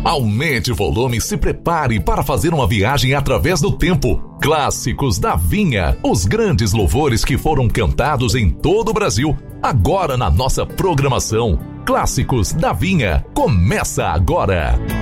Aumente o volume e se prepare para fazer uma viagem através do tempo. Clássicos da Vinha, os grandes louvores que foram cantados em todo o Brasil. Agora na nossa programação, Clássicos da Vinha, começa agora.